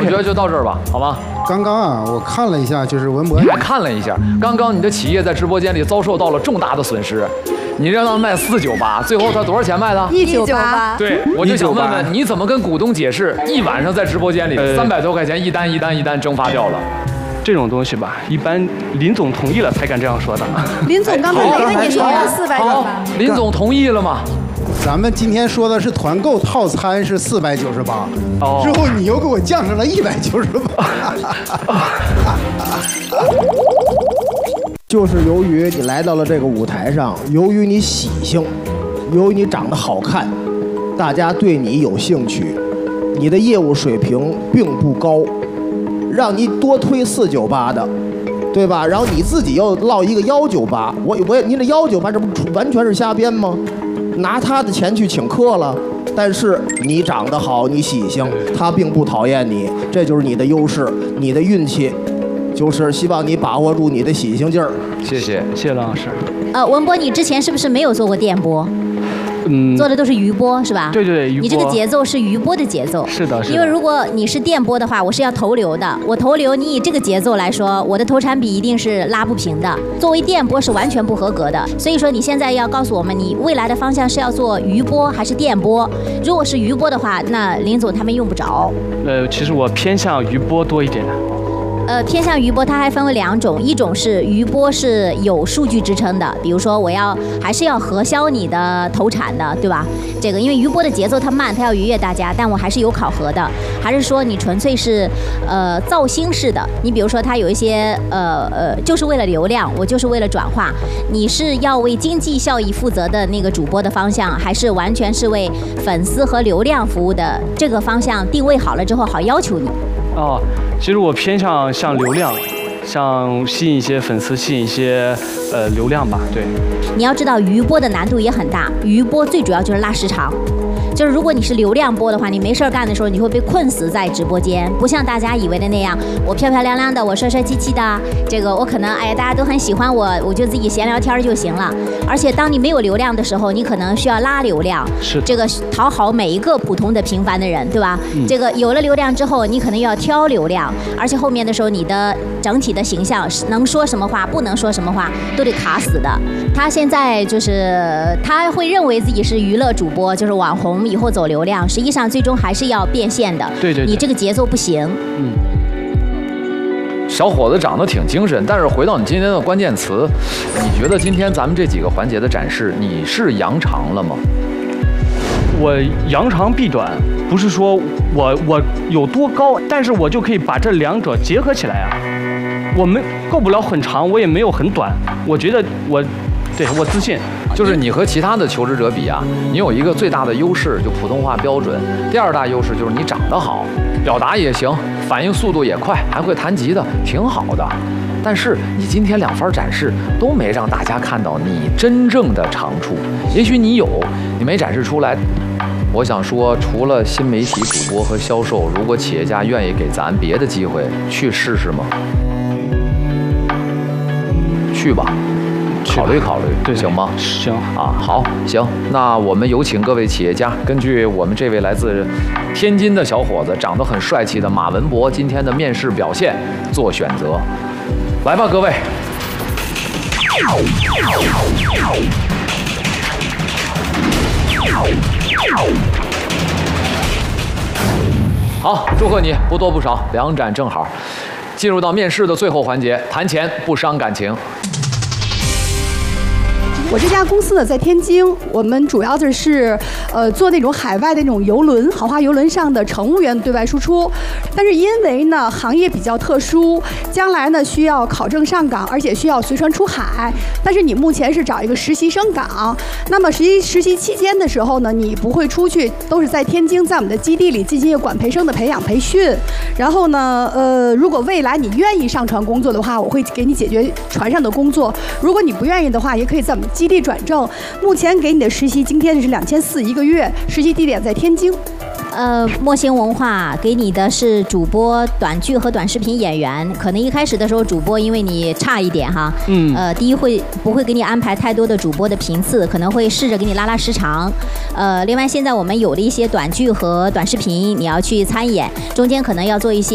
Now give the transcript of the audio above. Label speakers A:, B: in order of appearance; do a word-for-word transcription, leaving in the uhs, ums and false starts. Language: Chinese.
A: 觉得就到这儿吧，好吗？
B: 刚刚啊，我看了一下，就是文博，
A: 你还看了一下，刚刚你的企业在直播间里遭受到了重大的损失，你让他卖四九八，最后他多少钱卖的？
C: 一九八。
A: 对，我就想问问你怎么跟股东解释，一晚上在直播间里三百多块钱一单一单一单蒸发掉了？
D: 这种东西吧，一般林总同意了才敢这样说的。
C: 林总刚才跟你说了四百九十八，
A: 林总同意了吗？
B: 咱们今天说的是团购套餐是四百九十八，之后你又给我降成了一百九十八。
E: 就是由于你来到了这个舞台上，由于你喜庆，由于你长得好看，大家对你有兴趣，你的业务水平并不高，让你多推四九八的，对吧？然后你自己又落一个幺九八，我我您这幺九八这不完全是瞎编吗？拿他的钱去请客了，但是你长得好，你喜庆，他并不讨厌你，这就是你的优势，你的运气，就是希望你把握住你的喜庆劲儿。
A: 谢谢，
D: 谢谢郎老师。
F: 呃，文博，你之前是不是没有做过电波？
D: 嗯，
F: 做的都是余波是吧？
D: 对对对，余波。
F: 你这个节奏是余波的节奏。
D: 是的，是的。
F: 因为如果你是电波的话，我是要投流的。我投流，你以这个节奏来说，我的投产比一定是拉不平的。作为电波是完全不合格的。所以说你现在要告诉我们，你未来的方向是要做余波还是电波？如果是余波的话，那林总他们用不着。
D: 呃，其实我偏向余波多一点。
F: 呃，偏向余波，它还分为两种，一种是余波是有数据支撑的，比如说我要还是要核销你的投产的，对吧？这个因为余波的节奏它慢，它要愉悦大家，但我还是有考核的。还是说你纯粹是呃造星式的？你比如说它有一些呃呃就是为了流量，我就是为了转化，你是要为经济效益负责的那个主播的方向，还是完全是为粉丝和流量服务的这个方向定位好了之后好要求你？
D: 哦，其实我偏向像流量，像吸引一些粉丝，吸引一些呃流量吧。对。
F: 你要知道余波的难度也很大，余波最主要就是拉时长。就是如果你是流量播的话，你没事儿干的时候，你会被困死在直播间，不像大家以为的那样，我漂漂亮亮的，我帅帅气气的，这个我可能哎大家都很喜欢我，我就自己闲聊天就行了。而且当你没有流量的时候，你可能需要拉流量，
D: 是
F: 这个讨好每一个普通的平凡的人，对吧？
D: 嗯、
F: 这个有了流量之后，你可能又要挑流量，而且后面的时候你的整体的形象能说什么话，不能说什么话，都得卡死的。他现在就是他会认为自己是娱乐主播，就是网红。以后走流量，实际上最终还是要变现的。
D: 对 对, 对，
F: 你这个节奏不行。
D: 嗯。
A: 小伙子长得挺精神，但是回到你今天的关键词，你觉得今天咱们这几个环节的展示，你是扬长了吗？
D: 我扬长避短，不是说我我有多高，但是我就可以把这两者结合起来啊。我们够不了很长，我也没有很短，我觉得我。对我自信，
A: 就是你和其他的求职者比啊，你有一个最大的优势，就普通话标准；第二大优势就是你长得好，表达也行，反应速度也快，还会弹吉他，挺好的。但是你今天两番展示都没让大家看到你真正的长处，也许你有，你没展示出来。我想说，除了新媒体主播和销售，如果企业家愿意给咱别的机会，去试试吗？去吧。考虑考虑，
D: 对，
A: 行吗？
D: 行
A: 啊，好，行，那我们有请各位企业家，根据我们这位来自天津的小伙子，长得很帅气的马文博今天的面试表现做选择。来吧，各位。好，祝贺你，不多不少，两展正好。进入到面试的最后环节，谈钱不伤感情。
C: 我这家公司呢在天津，我们主要就是呃做那种海外的那种邮轮、豪华邮轮上的乘务员对外输出。但是因为呢行业比较特殊，将来呢需要考证上岗，而且需要随船出海。但是你目前是找一个实习生岗，那么实习实习期间的时候呢，你不会出去，都是在天津，在我们的基地里进行一个管培生的培养培训。然后呢，呃，如果未来你愿意上船工作的话，我会给你解决船上的工作；如果你不愿意的话，也可以在我们基地转正。目前给你的实习津贴是两千四一个月，实习地点在天津。
F: 呃，墨星文化给你的是主播、短剧和短视频演员。可能一开始的时候，主播因为你差一点哈，嗯，呃，第一会不会给你安排太多的主播的频次，可能会试着给你拉拉时长。呃，另外现在我们有了一些短剧和短视频，你要去参演，中间可能要做一些。